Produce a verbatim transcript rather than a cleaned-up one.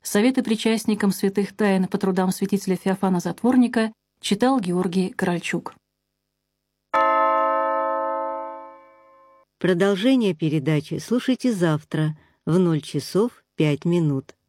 Советы причастникам святых тайн по трудам святителя Феофана Затворника читал Георгий Корольчук. Продолжение передачи слушайте завтра в ноль часов пять минут.